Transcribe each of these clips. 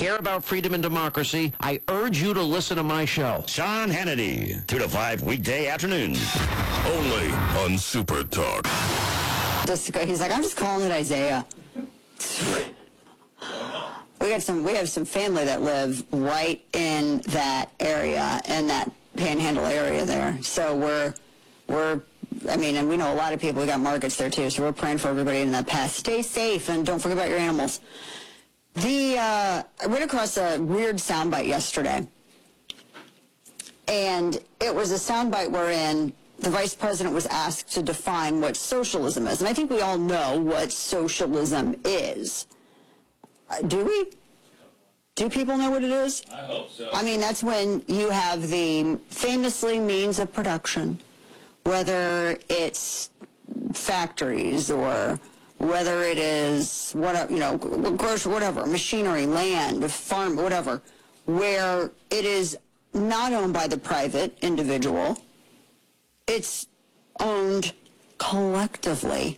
care about freedom and democracy, I urge you to listen to my show. Sean Hannity, 2 to 5 weekday afternoons. Only on Super Talk. He's like, I'm just calling it Isaiah. We have some family that live right in that area, in that Panhandle area there. So and we know a lot of people. We got markets there too, so we're praying for everybody in that path. Stay safe and don't forget about your animals. I ran across a weird soundbite yesterday, and it was a soundbite wherein the vice president was asked to define what socialism is. And I think we all know what socialism is. Do we? Do people know what it is? I hope so. I mean, that's when you have the famously means of production, whether it's factories or whether it is whatever, machinery, land, farm, whatever, where it is not owned by the private individual. It's owned collectively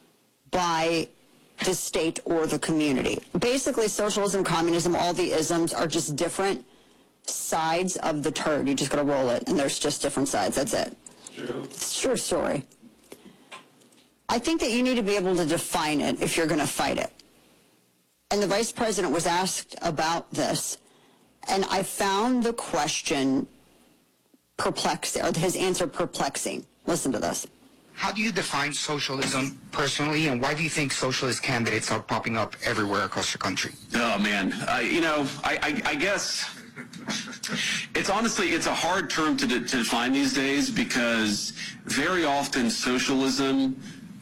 by the state or the community. Basically, socialism, communism, all the isms are just different sides of the turd. You just got to roll it, and there's just different sides. That's it. True. It's a true story. I think that you need to be able to define it if you're going to fight it. And the vice president was asked about this, and I found the question perplexing, or his answer perplexing. Listen to this. How do you define socialism personally, and why do you think socialist candidates are popping up everywhere across the country? Oh, man. I guess it's a hard term to define these days, because very often socialism,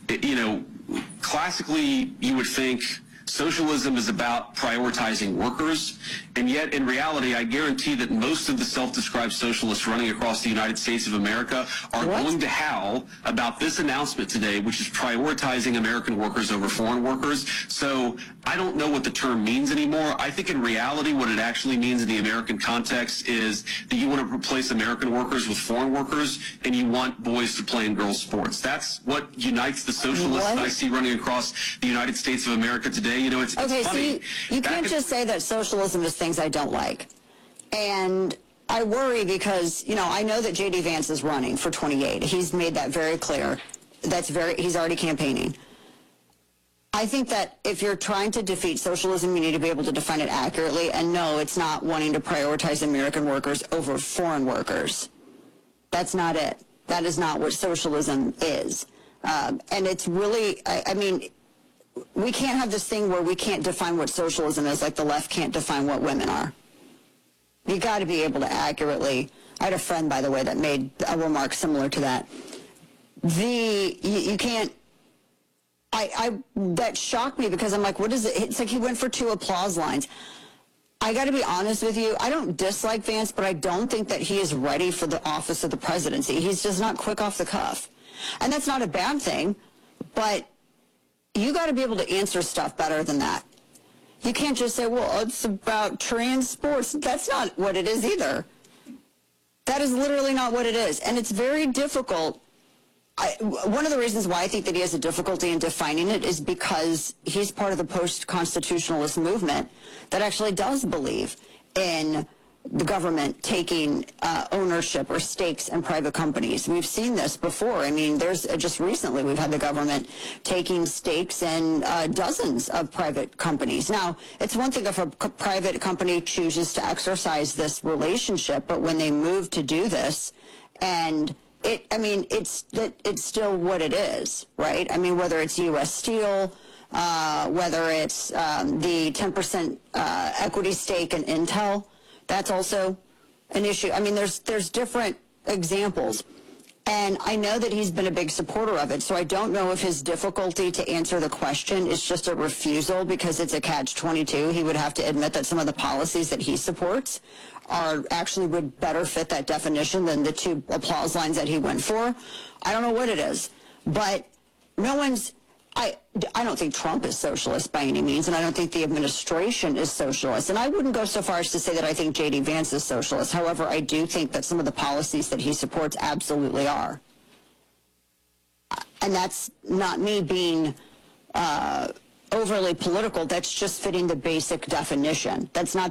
classically you would think socialism is about prioritizing workers, and yet in reality, I guarantee that most of the self-described socialists running across the United States of America are going to howl about this announcement today, which is prioritizing American workers over foreign workers. So I don't know what the term means anymore. I think in reality, what it actually means in the American context is that you want to replace American workers with foreign workers, and you want boys to play in girls' sports. That's what unites the socialists that I see running across the United States of America today. It's okay, funny. So you can't just say that socialism is things I don't like. And I worry because, I know that J.D. Vance is running for 28. He's made that very clear. He's already campaigning. I think that if you're trying to defeat socialism, you need to be able to define it accurately. And no, it's not wanting to prioritize American workers over foreign workers. That's not it. That is not what socialism is. And it's really, we can't have this thing where we can't define what socialism is, like the left can't define what women are. You got to be able to accurately. I had a friend, by the way, that made a remark similar to that. You can't. That shocked me, because I'm like, what is it? It's like he went for 2 applause lines. I got to be honest with you. I don't dislike Vance, but I don't think that he is ready for the office of the presidency. He's just not quick off the cuff, and that's not a bad thing, but you got to be able to answer stuff better than that. You can't just say, well, it's about trans sports. That's not what it is either. That is literally not what it is. And it's very difficult. One of the reasons why I think that he has a difficulty in defining it is because he's part of the post-constitutionalist movement that actually does believe in the government taking ownership or stakes in private companies. We've seen this before. I mean, just recently we've had the government taking stakes in dozens of private companies. Now, it's one thing if a private company chooses to exercise this relationship, but when they move to do this, and it's still what it is, right? I mean, whether it's U.S. Steel, whether it's the 10% equity stake in Intel, that's also an issue. I mean, there's different examples. And I know that he's been a big supporter of it, so I don't know if his difficulty to answer the question is just a refusal because it's a catch-22. He would have to admit that some of the policies that he supports would better fit that definition than the 2 applause lines that he went for. I don't know what it is, but I don't think Trump is socialist by any means, and I don't think the administration is socialist. And I wouldn't go so far as to say that I think J.D. Vance is socialist. However, I do think that some of the policies that he supports absolutely are. And that's not me being overly political. That's just fitting the basic definition. That's not